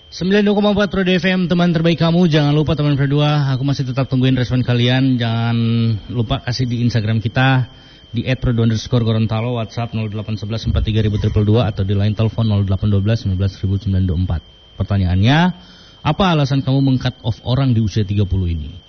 92,4 Pro FM, teman terbaik kamu. Jangan lupa teman berdua, aku masih tetap tungguin respon kalian. Jangan lupa kasih di Instagram kita di @prodo_gorontalo, WhatsApp 0811 43022 atau di line telepon 0812 19924. Pertanyaannya, apa alasan kamu meng-cut off orang di usia 30 ini?